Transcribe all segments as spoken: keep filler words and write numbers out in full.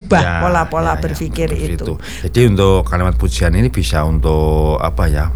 merubah ya, pola-pola ya, berpikir ya, itu. itu. Jadi untuk kalimat pujian ini bisa untuk apa ya,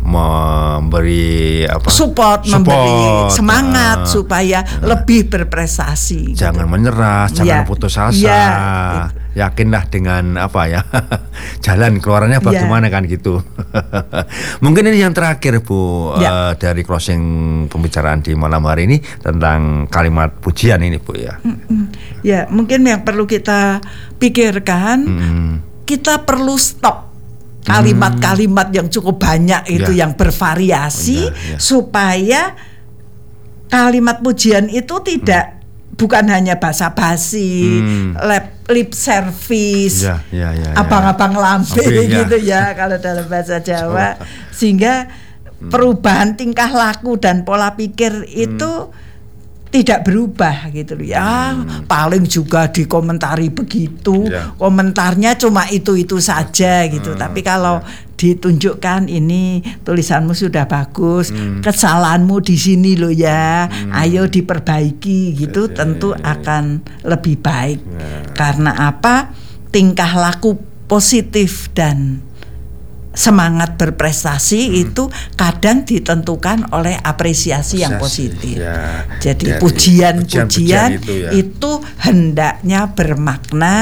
memberi apa? Support, support memberi semangat uh, supaya uh, lebih berprestasi. Jangan gitu. menyerah, jangan ya, putus asa. Ya, yakinlah dengan apa ya jalan keluarannya bagaimana ya. Kan gitu. Mungkin ini yang terakhir Bu ya. uh, dari closing pembicaraan di malam hari ini tentang kalimat pujian ini Bu ya. Mm-mm. Ya mungkin yang perlu kita pikirkan mm. kita perlu stop kalimat-kalimat yang cukup banyak itu ya. Yang bervariasi ya, ya. Supaya kalimat pujian itu tidak mm. bukan hanya basa-basi, hmm. lip, lip service, ya, ya, ya, abang-abang lambe ya. Gitu ya kalau dalam bahasa Jawa, so, sehingga hmm. perubahan tingkah laku dan pola pikir itu hmm. tidak berubah gitu loh ya. Hmm. Paling juga dikomentari begitu, ya. Komentarnya cuma itu-itu saja gitu. Hmm. Tapi kalau ya. Ditunjukkan ini tulisanmu sudah bagus, hmm. kesalahanmu di sini loh ya, hmm. ayo diperbaiki gitu, ya, tentu ya, ya. Akan lebih baik. Ya. Karena apa? Tingkah laku positif dan semangat berprestasi hmm. itu kadang ditentukan oleh apresiasi, apresiasi yang positif. Ya. Jadi pujian-pujian itu, ya. Itu hendaknya bermakna,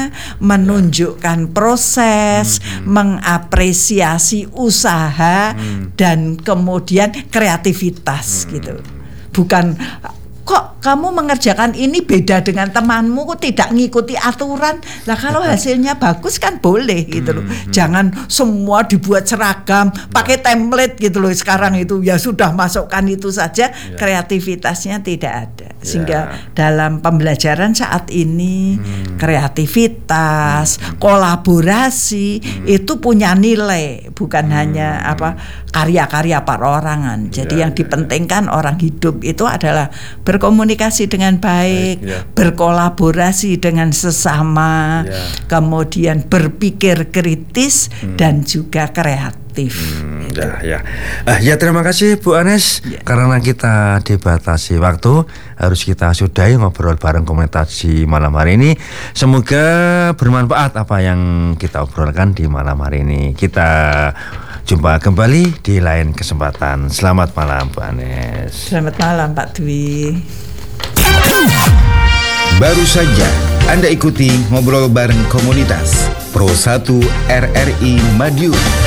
menunjukkan proses, hmm. mengapresiasi usaha hmm. dan kemudian kreativitas hmm. gitu. Bukan kok kamu mengerjakan ini beda dengan temanmu, kok tidak ngikuti aturan. Lah kalau hasilnya bagus kan boleh gitu loh. Hmm, Jangan semua dibuat seragam, ya. Pakai template gitu loh. Sekarang itu ya sudah masukkan itu saja, ya. Kreativitasnya tidak ada. Sehingga ya. Dalam pembelajaran saat ini hmm. kreativitas, hmm. kolaborasi hmm. itu punya nilai, bukan hmm. hanya apa karya-karya perorangan. Jadi ya, yang dipentingkan ya. Orang hidup itu adalah berkomunikasi dengan baik, ya. Berkolaborasi dengan sesama, ya. Kemudian berpikir kritis hmm. dan juga kreatif. Hmm, ya, ya. Uh, ya terima kasih Bu Anes. Ya. Karena kita dibatasi waktu, harus kita sudahi ngobrol bareng komunikasi malam hari ini. Semoga bermanfaat apa yang kita obrolkan di malam hari ini. Kita jumpa kembali di lain kesempatan. Selamat malam Bu Anes. Selamat malam Pak Dwi. Baru saja Anda ikuti ngobrol bareng komunitas Pro satu R R I Madiun.